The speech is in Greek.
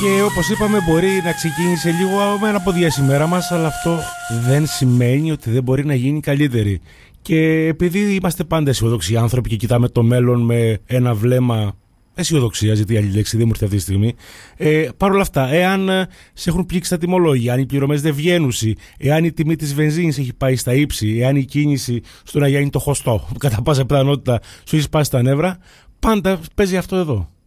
Και όπως είπαμε, μπορεί να ξεκίνησε λίγο με αναποδιές η μέρα μας, αλλά αυτό δεν σημαίνει ότι δεν μπορεί να γίνει καλύτερη. Και επειδή είμαστε πάντα αισιοδόξοι άνθρωποι και κοιτάμε το μέλλον με ένα βλέμμα αισιοδοξία, γιατί άλλη λέξη δεν μου ήρθε αυτή τη στιγμή. Παρ' όλα αυτά, εάν σε έχουν πλήξει τα τιμολόγια, αν οι πληρωμές δεν βγαίνουν, εάν η τιμή της βενζίνης έχει πάει στα ύψη, εάν η κίνηση στον Αγία είναι το χωστό, κατά πάσα πιθανότητα σου έχει σπάσει τα νεύρα, πάντα παίζει αυτό εδώ.